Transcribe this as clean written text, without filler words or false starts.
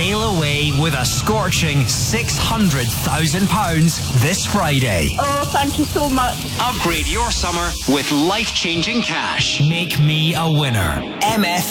sail away with a scorching £600,000 this Friday. Oh, thank you so much. Upgrade your summer with life-changing cash. Make me a winner. MF